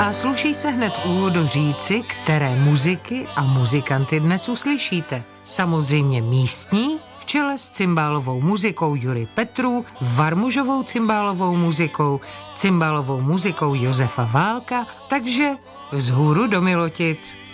A sluší se hned v úvodu říci, které muziky a muzikanty dnes uslyšíte. Samozřejmě místní, v čele s cymbálovou muzikou Jury Petrů, varmužovou cymbálovou muzikou Josefa Válka, takže vzhůru do Milotic.